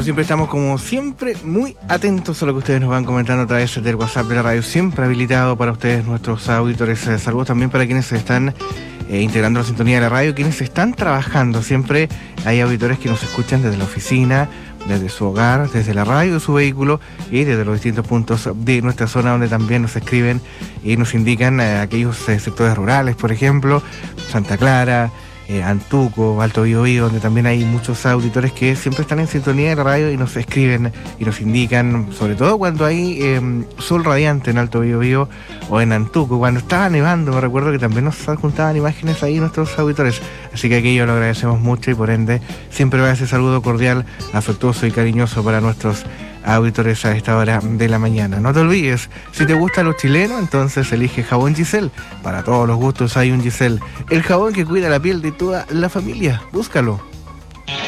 Nosotros siempre estamos, como siempre, muy atentos a lo que ustedes nos van comentando a través del WhatsApp de la radio, siempre habilitado para ustedes, nuestros auditores. Saludos también para quienes se están integrando la sintonía de la radio, quienes están trabajando. Siempre hay auditores que nos escuchan desde la oficina, desde su hogar, desde la radio de su vehículo y desde los distintos puntos de nuestra zona, donde también nos escriben y nos indican aquellos sectores rurales, por ejemplo, Santa Clara, Antuco, Alto Biobío, donde también hay muchos auditores que siempre están en sintonía de la radio y nos escriben y nos indican, sobre todo cuando hay sol radiante en Alto Biobío o en Antuco. Cuando estaba nevando, me recuerdo que también nos adjuntaban imágenes ahí nuestros auditores, así que aquello lo agradecemos mucho y por ende siempre va ese saludo cordial, afectuoso y cariñoso para nuestros auditores a esta hora de la mañana. No te olvides, si te gusta lo chileno, entonces elige Jabón Giselle. Para todos los gustos hay un Giselle, el jabón que cuida la piel de toda la familia. Búscalo.